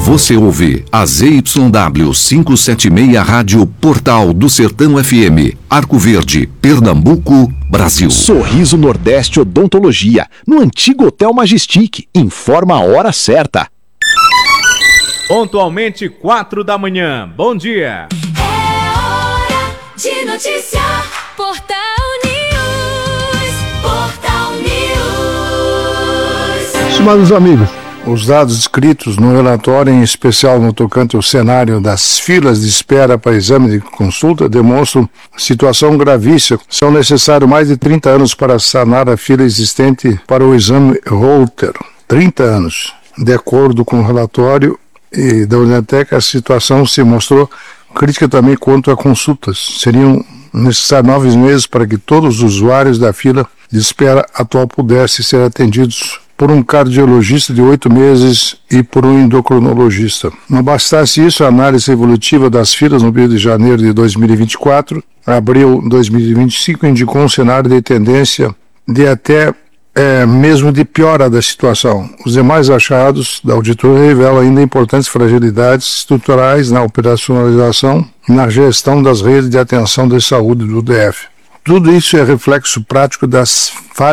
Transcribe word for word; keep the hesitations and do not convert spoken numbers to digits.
Você ouve a Z Y W quinhentos e setenta e seis Rádio Portal do Sertão F M, Arco Verde, Pernambuco, Brasil. Sorriso Nordeste Odontologia, no antigo Hotel Majestic. Informa a hora certa. Pontualmente quatro da manhã. Bom dia. É hora de noticiar. Portal News. Portal News. Estimados amigos, os dados descritos no relatório, em especial no tocante ao cenário das filas de espera para exame de consulta, demonstram situação gravíssima. São necessários mais de trinta anos para sanar a fila existente para o exame Holter. trinta anos. De acordo com o relatório e da Unitec, a situação se mostrou crítica também quanto a consultas. Seriam necessários nove meses para que todos os usuários da fila de espera atual pudessem ser atendidos por um cardiologista de oito meses e por um endocrinologista. Não bastasse isso, a análise evolutiva das filas no período de janeiro de dois mil e vinte e quatro a abril de dois mil e vinte e cinco indicou um cenário de tendência de até é, mesmo de piora da situação. Os demais achados da auditoria revelam ainda importantes fragilidades estruturais na operacionalização e na gestão das redes de atenção de saúde do D F. Tudo isso é reflexo prático das falhas